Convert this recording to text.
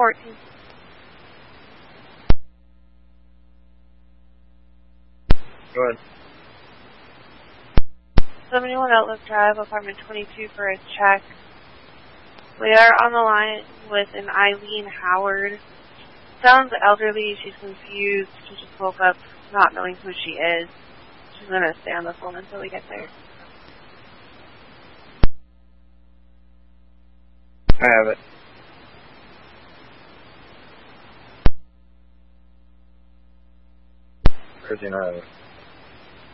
14. Go ahead. 71 Outlook Drive, apartment 22 for a check. We are on the line with an Eileen Howard. Sounds elderly. She's confused. She just woke up not knowing who she is. She's going to stay on the phone until we get there. I have it. Where's the other?